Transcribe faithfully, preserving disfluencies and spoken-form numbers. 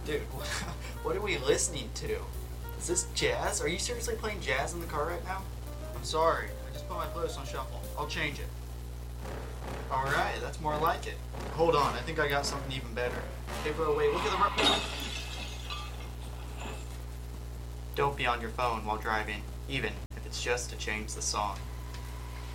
Dude, what are we listening to? Is this jazz? Are you seriously playing jazz in the car right now? I'm sorry. I just put my playlist on shuffle. I'll change it. Alright, that's more like it. Hold on, I think I got something even better. Hey bro, wait, look at the road. Don't be on your phone while driving, even if it's just to change the song.